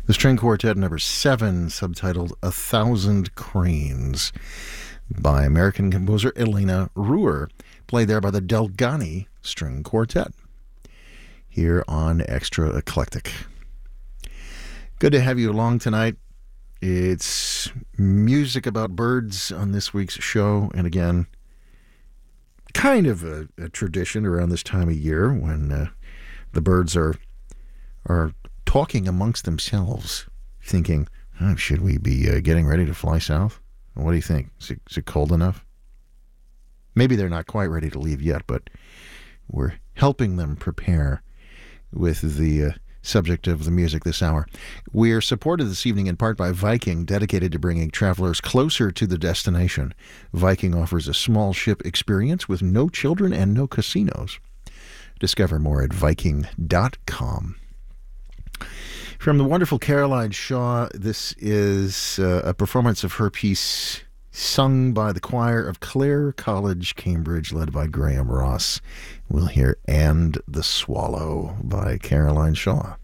The String Quartet number 7, subtitled A Thousand Cranes, by American composer Elena Ruhr, played there by the Delgani String Quartet, here on Extra Eclectic. Good to have you along tonight. It's music about birds on this week's show, and again, kind of a tradition around this time of year when the birds are talking amongst themselves, thinking, should we be getting ready to fly south? What do you think? Is it cold enough? Maybe they're not quite ready to leave yet, but we're helping them prepare with the subject of the music this hour. We're supported this evening in part by Viking, dedicated to bringing travelers closer to the destination. Viking offers a small ship experience with no children and no casinos. Discover more at Viking.com. From the wonderful Caroline Shaw, this is a performance of her piece sung by the choir of Clare College, Cambridge, led by Graham Ross. We'll hear And the Swallow by Caroline Shaw.